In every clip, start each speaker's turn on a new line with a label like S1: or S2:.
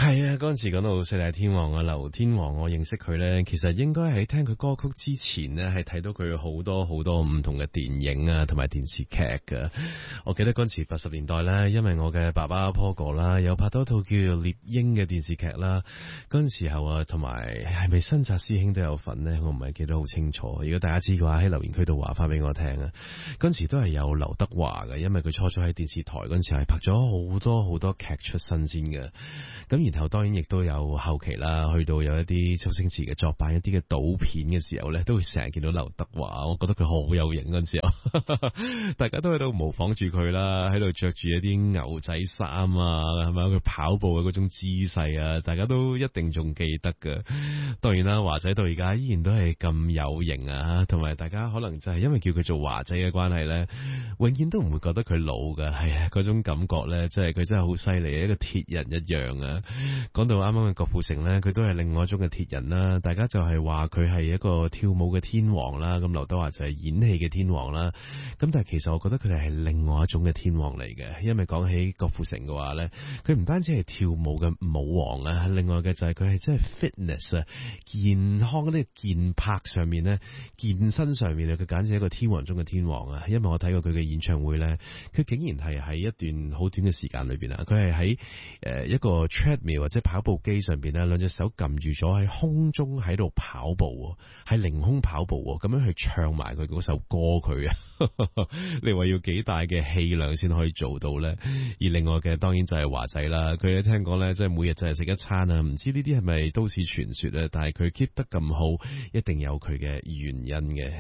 S1: 係啊，嗰陣時講到四大天王啊，劉天王，我認識佢呢，其實應該喺聽佢歌曲之前呢，係睇到佢好多好多唔同嘅電影啊，同埋電視劇㗎。我記得嗰陣時80年代呢，因為我嘅爸爸波哥啦，有拍多套叫做獵鷹嘅電視劇啦。嗰陣時候啊，同埋係咪新紮師兄都有份呢？我唔係記得好清楚。如果大家知嘅話，喺留言區度話翻俾我聽啊。嗰陣時都係有劉德華嘅，因為佢初初喺電視台嗰陣時係拍咗好多好多劇出身先嘅。咁然後當然亦都有後期啦，去到有一啲周星馳嘅作品，一啲嘅賭片嘅時候咧，都會成日見到劉德華。我覺得佢好有型嗰陣時候，大家都喺度模仿住佢啦，喺度着住一啲牛仔衫啊，係咪佢跑步嘅嗰種姿勢啊，大家都一定仲記得㗎。當然啦，華仔到而家依然都係咁有型啊，同埋大家可能就係因為叫佢做華仔嘅關係咧，永遠都唔會覺得佢老㗎。係啊，嗰種感覺咧，即係佢真係好犀利，一個鐵人一樣啊！講到啱啱嘅郭富城呢，佢都係另外一種嘅鐵人啦。大家就係話佢係一個跳舞嘅天王啦，咁劉德華就係演戲嘅天王啦。咁但係其實我覺得佢哋係另外一種嘅天王嚟嘅，因為講起郭富城嘅話呢，佢唔單止係跳舞嘅舞王啊，另外嘅就係佢係真係 fitness 啊，健康嗰啲健魄上面呢，健身上面啊，佢簡直係一個天王中嘅天王啊。因為我睇過佢嘅演唱會呢，佢竟然係喺一段好短嘅時間裏邊啊，佢係喺一個 treadmill 或者跑步機上邊咧，兩隻手撳住咗喺空中喺度跑步，係凌空跑步，咁樣去唱埋佢嗰首歌佢啊！你話要幾大嘅氣量先可以做到呢？而另外嘅當然就係華仔啦，佢咧聽講咧，即係每日就係食一餐啊，唔知呢啲係咪都市傳說咧？但係佢 keep 得咁好，一定有佢嘅原因嘅。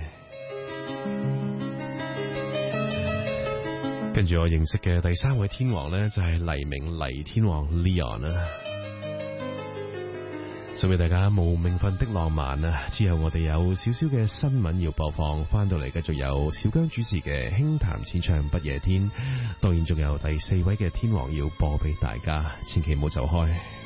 S1: 跟住我認識嘅第三位天王呢，就係黎明黎天王 Leon 啦。送俾大家無名份的浪漫啊！之後我哋有少少嘅新聞要播放，翻到嚟繼續有小姜主持嘅輕談淺唱不夜天，當然仲有第四位嘅天王要播俾大家，千祈唔好走開。